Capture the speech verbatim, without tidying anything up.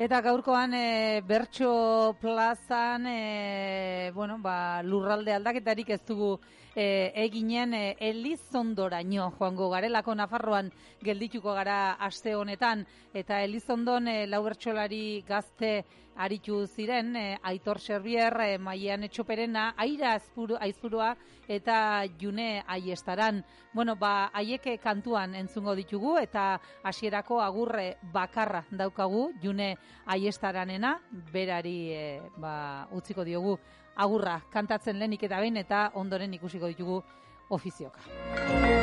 Eta gaurkoan e, Bertso plazan e, bueno, ba, lurralde aldaketarik ez dugu e, eginen e, Elizondoraino joango garelako Nafarroan geldituko gara aste honetan eta Elizondon e, lau bertsolari gazte aritu ziren e, Aitor Xerbier, e, Maian Etxoperena, Aira Aizpuru, Aizpurua eta June Aiestaran. Bueno, ba, haiek kantuan entzungo ditugu eta hasierako agurre bakarra daukagu June Aiestaranena, berari e, ba, utziko diogu agurra kantatzen lehenik eta behin eta ondoren ikusiko ditugu ofizioka.